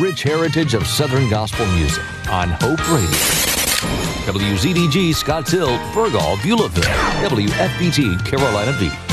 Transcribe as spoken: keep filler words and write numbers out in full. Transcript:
rich heritage of Southern gospel music on Hope Radio. W Z D G Scotts Hill, Burgaw, Beulahville. W F B T Carolina Beach.